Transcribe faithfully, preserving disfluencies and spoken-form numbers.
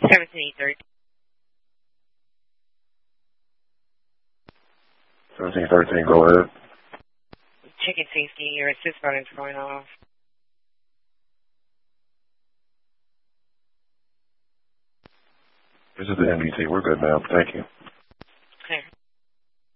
seventeen thirteen. seventeen thirteen, go ahead. Chicken safety, your assist button's going off. This is the M D T. We're good, ma'am. Thank you.